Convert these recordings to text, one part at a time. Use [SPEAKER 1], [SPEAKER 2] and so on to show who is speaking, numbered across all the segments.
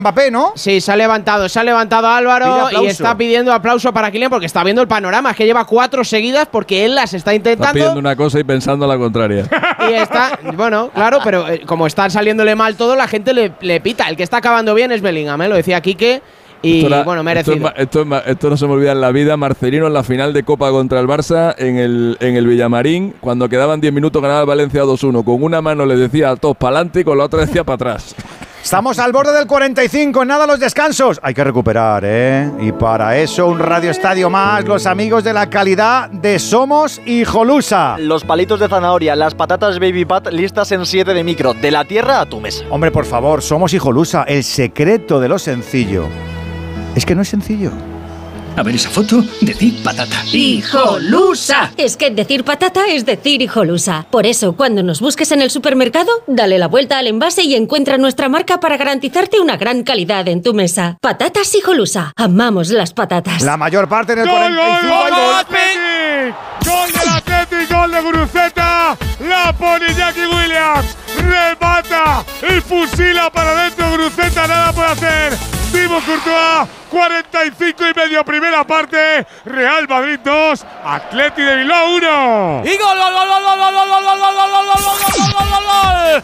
[SPEAKER 1] Mbappé, ¿no?
[SPEAKER 2] Sí, se ha levantado Álvaro y está pidiendo aplauso para Kylian porque está viendo el panorama. Es que lleva 4 seguidas porque él las está intentando.
[SPEAKER 3] Está pidiendo una cosa y pensando la contraria.
[SPEAKER 2] Y está, bueno, claro, pero como está saliéndole mal todo, la gente le pita. El que está acabando bien es Bellingham, lo decía Quique. Y bueno, merecido.
[SPEAKER 3] Esto no se me olvida en la vida. Marcelino en la final de Copa contra el Barça en el Villamarín, cuando quedaban 10 minutos ganaba el Valencia 2-1. Con una mano le decía a todos para adelante y con la otra decía para atrás.
[SPEAKER 1] Estamos al borde del 45, nada los descansos. Hay que recuperar, Y para eso un Radio Estadio más, los amigos de la calidad de Somos Hijolusa.
[SPEAKER 4] Los palitos de zanahoria, las patatas Baby Pat listas en 7 de micro, de la tierra a tu mesa.
[SPEAKER 1] Hombre, por favor, Somos Hijolusa, el secreto de lo sencillo. Es que no es sencillo.
[SPEAKER 5] A ver esa foto, decir patata.
[SPEAKER 6] ¡Hijolusa! Es que decir patata es decir hijolusa. Por eso, cuando nos busques en el supermercado, dale la vuelta al envase y encuentra nuestra marca para garantizarte una gran calidad en tu mesa. Patatas Hijolusa. Amamos las patatas.
[SPEAKER 1] La mayor parte en el 45.
[SPEAKER 7] ¡Gol del Atlético! ¡Gol de Guruceta! ¡La pone Jackie Williams! ¡Remata! ¡Y fusila para adentro Guruceta! ¡Nada puede hacer! Thibaut Courtois, 45 y medio, primera parte. Real Madrid 2, Atleti de Bilbao 1.
[SPEAKER 8] Y gol, gol, gol, gol, gol, gol, gol, gol, gol, gol, gol, gol, gol, gol, gol, gol.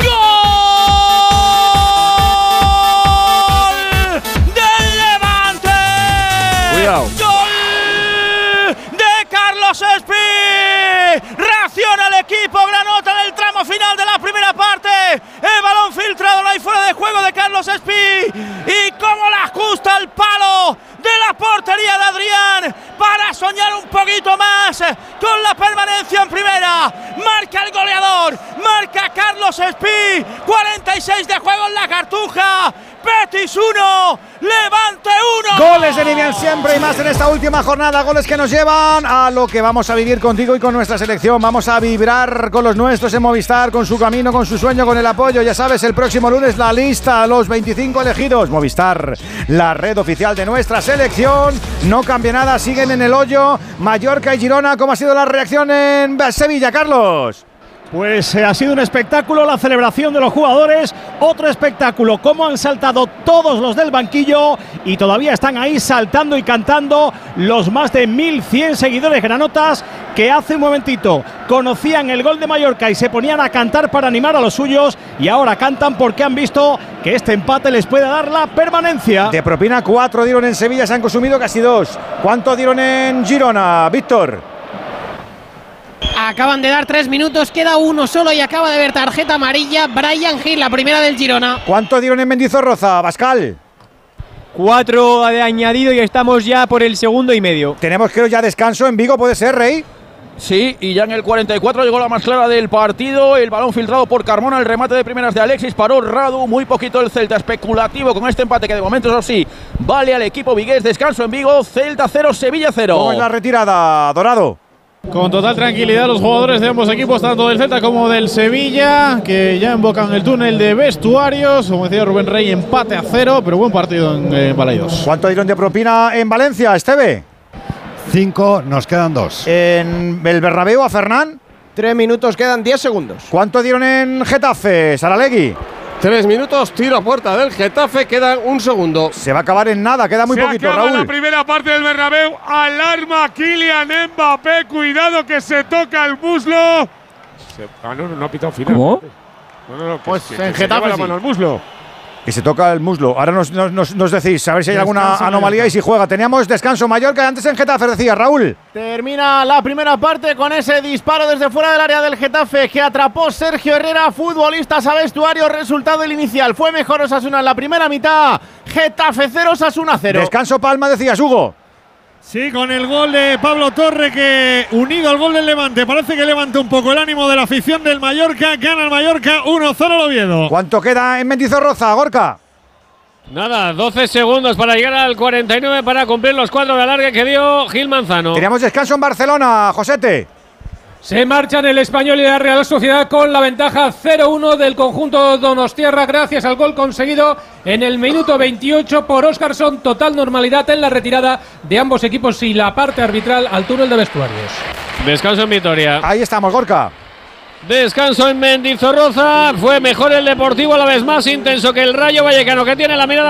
[SPEAKER 8] ¡Gol del Levante!
[SPEAKER 3] Cuidado.
[SPEAKER 8] ¡Gol de Carlos Espí! Reacciona el equipo granota en el tramo final de la primera parte. El balón filtrado, no hay fuera de juego de Carlos Espí. Y cómo la ajusta el palo de la portería de Adrián para soñar un poquito más con la permanencia en primera. Marca el goleador, marca Carlos Espí. 46 de juego en la Cartuja. Betis 1, Levante 1.
[SPEAKER 1] Goles de Nivian siempre y más en esta última jornada. Goles que nos llevan a lo que vamos a vivir contigo y con nuestra selección. Vamos a vibrar con los nuestros en Movistar, con su camino, con su sueño, con el apoyo. Ya sabes, el próximo lunes la lista, los 25 elegidos. Movistar, la red oficial de nuestra selección. No cambia nada, siguen en el hoyo Mallorca y Girona. ¿Cómo ha sido la reacción en Sevilla, Carlos?
[SPEAKER 9] Pues ha sido un espectáculo la celebración de los jugadores, otro espectáculo, cómo han saltado todos los del banquillo y todavía están ahí saltando y cantando los más de 1.100 seguidores granotas que hace un momentito conocían el gol de Mallorca y se ponían a cantar para animar a los suyos y ahora cantan porque han visto que este empate les puede dar la permanencia.
[SPEAKER 1] De propina 4 dieron en Sevilla, se han consumido casi 2. ¿Cuánto dieron en Girona, Víctor?
[SPEAKER 10] Acaban de dar 3 minutos, queda uno solo y acaba de ver tarjeta amarilla Bryan Gil, la primera del Girona.
[SPEAKER 1] ¿Cuánto dieron en Mendizorroza, Pascal?
[SPEAKER 11] 4 de añadido y estamos ya por el 2.5.
[SPEAKER 1] Tenemos creo ya descanso en Vigo, ¿puede ser, Rey?
[SPEAKER 12] Sí, y ya en el 44 llegó la más clara del partido, el balón filtrado por Carmona, el remate de primeras de Alexis, paró Radu, muy poquito el Celta, especulativo con este empate que de momento eso sí, vale al equipo vigués, descanso en Vigo, Celta 0, Sevilla 0.
[SPEAKER 1] ¿Cómo es la retirada, Dorado?
[SPEAKER 13] Con total tranquilidad los jugadores de ambos equipos, tanto del Celta como del Sevilla, que ya invocan el túnel de vestuarios. Como decía Rubén Rey, empate a 0, pero buen partido en Balaidos.
[SPEAKER 1] ¿Cuánto dieron de propina en Valencia, Esteve?
[SPEAKER 14] 5, nos quedan 2.
[SPEAKER 1] ¿En el Bernabéu a Fernán?
[SPEAKER 2] 3 minutos, quedan 10 segundos.
[SPEAKER 1] ¿Cuánto dieron en Getafe, Saralegui?
[SPEAKER 15] 3 minutos, tiro a puerta del Getafe, quedan 1 segundo.
[SPEAKER 1] Se va a acabar en nada, queda muy poquito,
[SPEAKER 7] Se acaba
[SPEAKER 1] Raúl.
[SPEAKER 7] la primera parte del Bernabéu, alarma Kylian Mbappé, cuidado que se toca el muslo. No ha pitado final.
[SPEAKER 3] ¿Cómo?
[SPEAKER 7] No,
[SPEAKER 13] pues
[SPEAKER 7] que
[SPEAKER 13] en
[SPEAKER 7] se
[SPEAKER 13] Getafe
[SPEAKER 7] lleva
[SPEAKER 13] sí.
[SPEAKER 7] la mano al muslo.
[SPEAKER 1] Que se toca el muslo. Ahora nos decís, a ver si hay alguna anomalía y si juega. Teníamos descanso Mallorca, antes en Getafe decía Raúl.
[SPEAKER 9] Termina la primera parte con ese disparo desde fuera del área del Getafe que atrapó Sergio Herrera, futbolistas a vestuario. Resultado el inicial, fue mejor Osasuna en la primera mitad. Getafe 0, Osasuna 0.
[SPEAKER 1] Descanso Palma, decías, Hugo.
[SPEAKER 13] Sí, con el gol de Pablo Torre que unido al gol del Levante parece que levanta un poco el ánimo de la afición del Mallorca. Gana el Mallorca 1-0 el Oviedo.
[SPEAKER 1] ¿Cuánto queda en Mendizorroza, Gorka?
[SPEAKER 13] Nada, 12 segundos para llegar al 49 para cumplir los 4 de alargue que dio Gil Manzano.
[SPEAKER 1] Teníamos descanso en Barcelona, Josete.
[SPEAKER 16] Se marchan el Español y la Real Sociedad con la ventaja 0-1 del conjunto donostiarra gracias al gol conseguido en el minuto 28 por Óscarson. Total normalidad en la retirada de ambos equipos y la parte arbitral al túnel de vestuarios.
[SPEAKER 13] Descanso en Vitoria.
[SPEAKER 1] Ahí estamos, Gorka.
[SPEAKER 17] Descanso en Mendizorroza. Fue mejor el Deportivo, a la vez más intenso que el Rayo Vallecano, que tiene la mirada